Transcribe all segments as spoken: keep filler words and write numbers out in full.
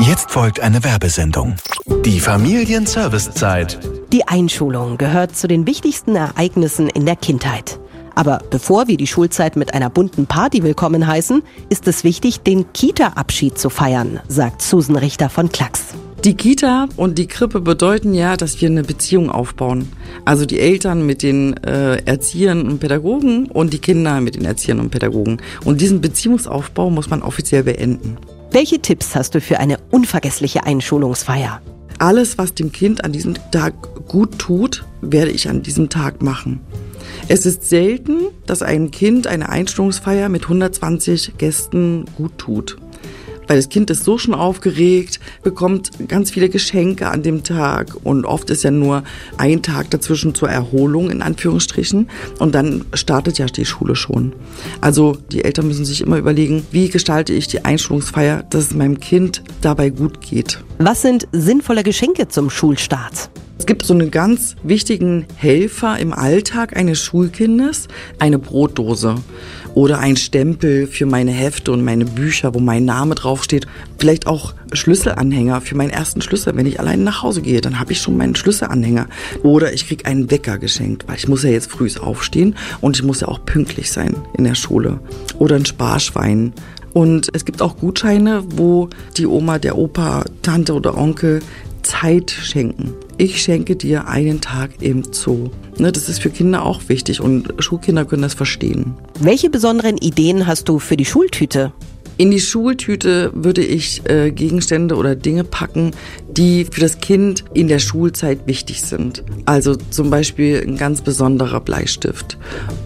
Jetzt folgt eine Werbesendung. Die Familienservicezeit. Die Einschulung gehört zu den wichtigsten Ereignissen in der Kindheit. Aber bevor wir die Schulzeit mit einer bunten Party willkommen heißen, ist es wichtig, den Kita-Abschied zu feiern, sagt Susan Richter von Klacks. Die Kita und die Krippe bedeuten ja, dass wir eine Beziehung aufbauen. Also die Eltern mit den äh, Erziehern und Pädagogen und die Kinder mit den Erziehern und Pädagogen. Und diesen Beziehungsaufbau muss man offiziell beenden. Welche Tipps hast du für eine unvergessliche Einschulungsfeier? Alles, was dem Kind an diesem Tag gut tut, werde ich an diesem Tag machen. Es ist selten, dass einem Kind eine Einschulungsfeier mit hundertzwanzig Gästen gut tut. Weil das Kind ist so schon aufgeregt, bekommt ganz viele Geschenke an dem Tag und oft ist ja nur ein Tag dazwischen zur Erholung in Anführungsstrichen und dann startet ja die Schule schon. Also die Eltern müssen sich immer überlegen, wie gestalte ich die Einschulungsfeier, dass es meinem Kind dabei gut geht. Was sind sinnvolle Geschenke zum Schulstart? Es gibt so einen ganz wichtigen Helfer im Alltag eines Schulkindes, eine Brotdose oder ein Stempel für meine Hefte und meine Bücher, wo mein Name draufsteht. Vielleicht auch Schlüsselanhänger für meinen ersten Schlüssel. Wenn ich allein nach Hause gehe, dann habe ich schon meinen Schlüsselanhänger. Oder ich kriege einen Wecker geschenkt, weil ich muss ja jetzt früh aufstehen und ich muss ja auch pünktlich sein in der Schule. Oder ein Sparschwein. Und es gibt auch Gutscheine, wo die Oma, der Opa, Tante oder Onkel Zeit schenken. Ich schenke dir einen Tag im Zoo. Ne, das ist für Kinder auch wichtig und Schulkinder können das verstehen. Welche besonderen Ideen hast du für die Schultüte? In die Schultüte würde ich äh, Gegenstände oder Dinge packen, die für das Kind in der Schulzeit wichtig sind. Also zum Beispiel ein ganz besonderer Bleistift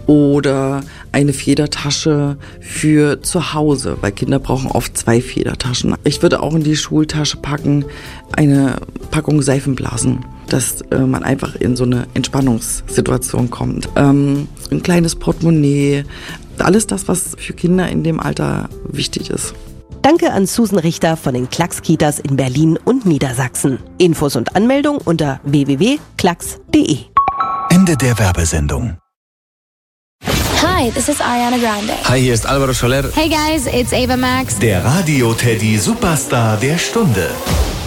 oder eine Federtasche für zu Hause, weil Kinder brauchen oft zwei Federtaschen. Ich würde auch in die Schultasche packen eine Packung Seifenblasen, dass äh, man einfach in so eine Entspannungssituation kommt. Ähm, ein kleines Portemonnaie, alles das, was für Kinder in dem Alter wichtig ist. Danke an Susan Richter von den Klacks-Kitas in Berlin und Niedersachsen. Infos und Anmeldung unter w w w punkt klacks punkt d e. Ende der Werbesendung. Hi, this is Ariana Grande. Hi, hier ist Alvaro Soler. Hey guys, it's Ava Max. Der Radio-Teddy Superstar der Stunde.